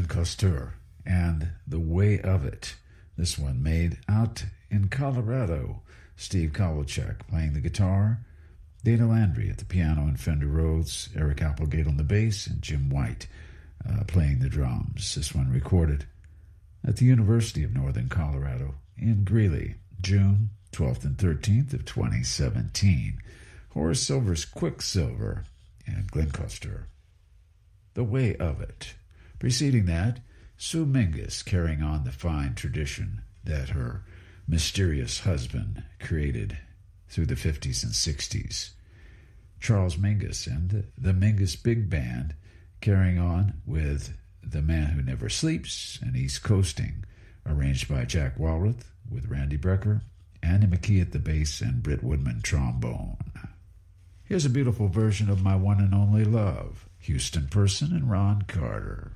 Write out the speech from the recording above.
Glenn Costur and The Way of It. This one made out in Colorado. Steve Kovalchuk playing the guitar, Dana Landry at the piano and Fender Rhodes, Eric Applegate on the bass, and Jim White playing the drums. This one recorded at the University of Northern Colorado in Greeley, June 12th and 13th of 2017. Horace Silver's Quicksilver and Glenn Costur. The Way of It. Preceding that, Sue Mingus carrying on the fine tradition that her mysterious husband created through the 50s and 60s. Charles Mingus and the Mingus Big Band carrying on with The Man Who Never Sleeps and East Coasting, arranged by Jack Walrath with Randy Brecker, Andy McKee at the bass, and Britt Woodman trombone. Here's a beautiful version of My One and Only Love, Houston Person and Ron Carter.